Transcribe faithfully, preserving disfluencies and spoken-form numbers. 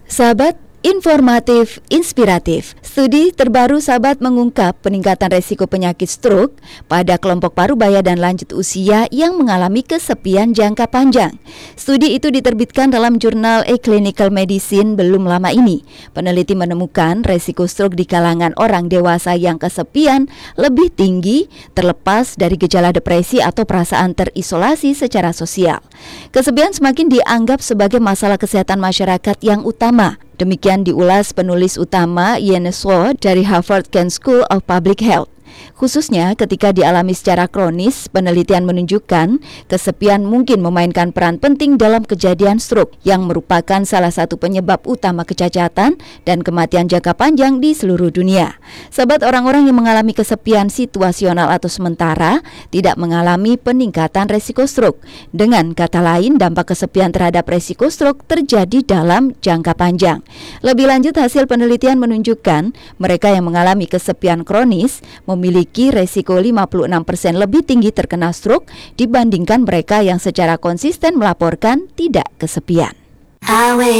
Sahabat informatif, inspiratif. Studi terbaru Sahabat mengungkap peningkatan resiko penyakit stroke pada kelompok parubaya dan lanjut usia yang mengalami kesepian jangka panjang. Studi itu diterbitkan dalam jurnal A Clinical Medicine belum lama ini. Peneliti menemukan resiko stroke di kalangan orang dewasa yang kesepian lebih tinggi terlepas dari gejala depresi atau perasaan terisolasi secara sosial. Kesepian semakin dianggap sebagai masalah kesehatan masyarakat yang utama. Demikian diulas penulis utama Ian Swo dari Harvard Kent School of Public Health. Khususnya ketika dialami secara kronis, penelitian menunjukkan kesepian mungkin memainkan peran penting dalam kejadian stroke yang merupakan salah satu penyebab utama kecacatan dan kematian jangka panjang di seluruh dunia. Sahabat, orang-orang yang mengalami kesepian situasional atau sementara tidak mengalami peningkatan resiko stroke. Dengan kata lain, dampak kesepian terhadap resiko stroke terjadi dalam jangka panjang. Lebih lanjut, hasil penelitian menunjukkan mereka yang mengalami kesepian kronis memiliki resiko lima puluh enam persen lebih tinggi terkena stroke dibandingkan mereka yang secara konsisten melaporkan tidak kesepian.